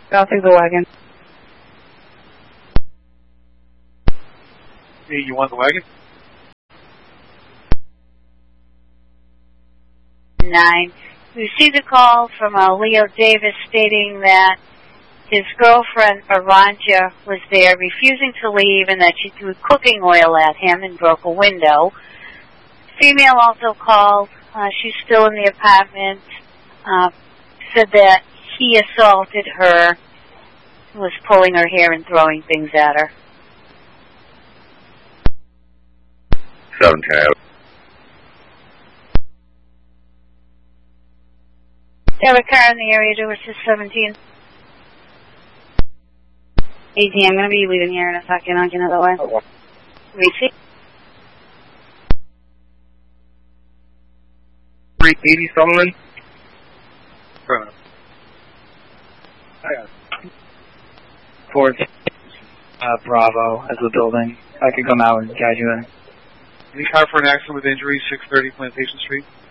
I'll take the wagon. Hey, you want the wagon? 9. We received a call from Leo Davis stating that his girlfriend, Aranja, was there refusing to leave and that she threw cooking oil at him and broke a window. Female also called. She's still in the apartment. Said that he assaulted her, was pulling her hair and throwing things at her. 710. There have a car in the area to assist 17. 18, I'm going to be leaving here in a second. I'll get another way. Receipt. 380 Sullivan. Fourth, Bravo as the building. I could come out and guide you in. Any car for an accident with injury, 630 Plantation Street?